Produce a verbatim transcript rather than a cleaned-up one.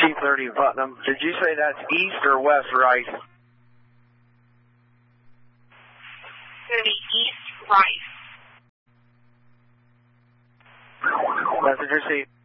T thirty Putnam. Did you say that's east or west Rice? It's going to be east Rice. Message received.